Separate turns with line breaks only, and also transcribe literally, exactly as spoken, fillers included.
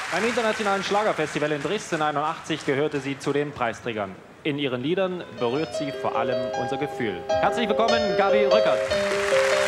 Beim Internationalen Schlagerfestival in Dresden einundachtzig gehörte sie zu den Preisträgern. In ihren Liedern berührt sie vor allem unser Gefühl. Herzlich willkommen, Gabi Rückert.